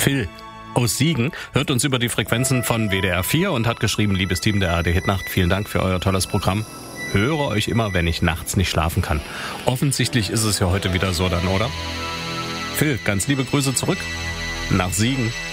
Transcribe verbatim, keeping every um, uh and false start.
Phil aus Siegen hört uns über die Frequenzen von W D R vier und hat geschrieben, liebes Team der A R D Hitnacht, vielen Dank für euer tolles Programm. Höre euch immer, wenn ich nachts nicht schlafen kann. Offensichtlich ist es ja heute wieder so dann, oder? Phil, ganz liebe Grüße zurück nach Siegen.